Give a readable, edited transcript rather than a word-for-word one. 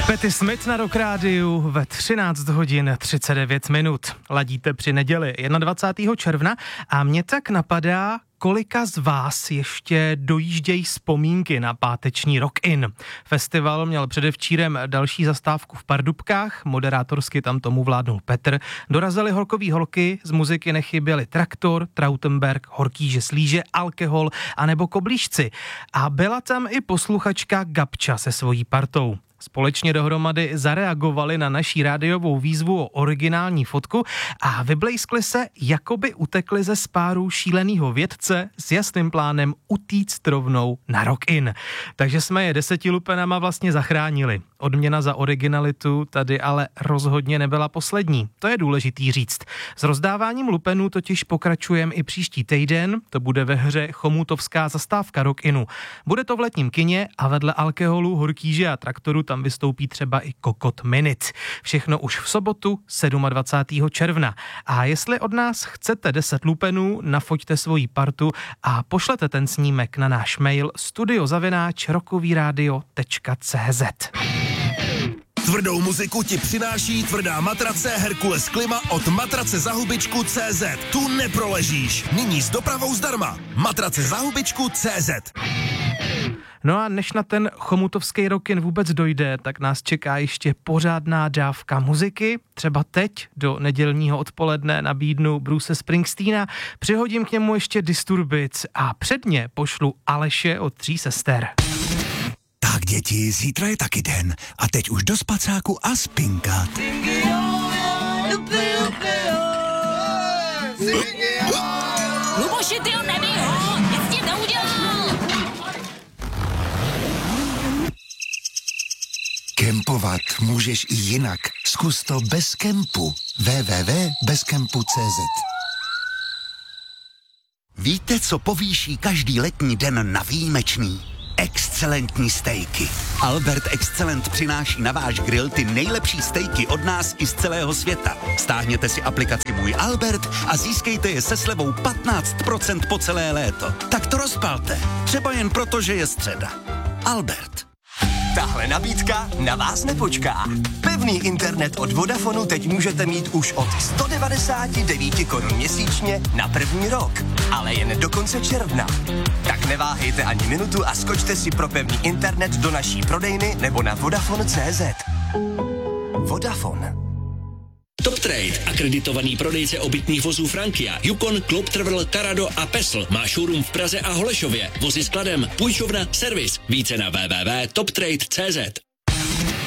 Patti Smith na Rock Rádiu ve 13 hodin 39 minut. Ladíte při neděli 21. června a mě tak napadá, kolika z vás ještě dojíždějí vzpomínky na páteční Rock In. Festival měl předevčírem další zastávku v Pardubkách, moderátorsky tam tomu vládnul Petr. Dorazili holkový holky, z muziky nechyběly Traktor, Trautenberg, Horký Slíže, Alkohol a nebo Koblížci. A byla tam i posluchačka Gabča se svojí partou. Společně dohromady zareagovali na naší rádiovou výzvu o originální fotku a vyblejskli se, jakoby utekli ze spáru šílenýho vědce s jasným plánem utíct rovnou na Rock In. Takže jsme je 10 lupenama vlastně zachránili. Odměna za originalitu tady ale rozhodně nebyla poslední. To je důležitý říct. S rozdáváním lupenů totiž pokračujeme i příští týden. To bude ve hře Chomutovská zastávka Rock Inu. Bude to v letním kině a vedle Alkoholu, Horkýže a Traktoru tam vystoupí třeba i Kokot Minute. Všechno už v sobotu 27. června. A jestli od nás chcete 10 lupenů, nafoťte svoji partu a pošlete ten snímek na náš mail studio@rockovyradio.cz. Tvrdou muziku ti přináší tvrdá matrace Herkules Klima od matracezahubičku.cz. Tu neproležíš. Nyní s dopravou zdarma. Matracezahubičku.cz. No a než na ten chomutovský Rock In vůbec dojde, tak nás čeká ještě pořádná dávka muziky. Třeba teď do nedělního odpoledne nabídnu Bruce Springsteena, přihodím k němu ještě Disturbic a předně pošlu Aleše od 3 sester. Tak děti, zítra je taky den a teď už do spacáku a spinkat. Luboši, ty ho nebij ho, nic ti neudělal. Kempovat můžeš i jinak. Zkus to bez kempu. www.bezkempu.cz. Víte, co povýší každý letní den na výjimečný? Excelentní stejky. Albert Excellent přináší na váš grill ty nejlepší stejky od nás i z celého světa. Stáhněte si aplikaci Můj Albert a získejte je se slevou 15% po celé léto. Tak to rozpalte. Třeba jen proto, že je středa. Albert. Tahle nabídka na vás nepočká. Pevný internet od Vodafonu teď můžete mít už od 199 korun měsíčně na první rok, ale jen do konce června. Tak neváhejte ani minutu a skočte si pro pevný internet do naší prodejny nebo na Vodafone.cz. Vodafone. Top Trade, akreditovaný prodejce obytných vozů Frankia, Yukon, Club Travel, Tarado a Pesl. Má showroom v Praze a Holešově. Vozy skladem, půjčovna, servis. Více na www.toptrade.cz.